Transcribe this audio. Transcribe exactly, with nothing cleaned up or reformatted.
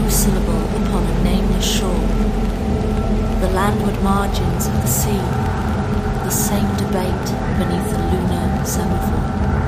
monosyllable upon a nameless shore, the landward margins of the sea, the same debate beneath the lunar semaphore.